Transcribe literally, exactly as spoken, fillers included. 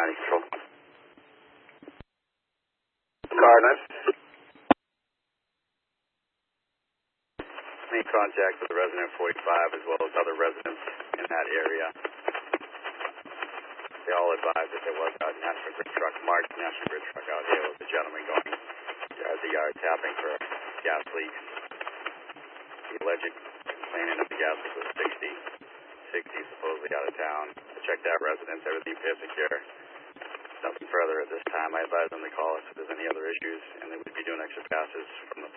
ninety control. Cardinal. Made contact with the resident forty-five as well as other residents in that area. They all advised that there was a National Grid truck, marked National Grid truck out here with the gentleman going yard to yard tapping for gas leaks. The alleged complaining of the gas leak was sixty. sixty supposedly out of town. I checked that residence, everything appears secure. Nothing further at this time. I advise them to call us if there's any other issues, and they would be doing extra passes from the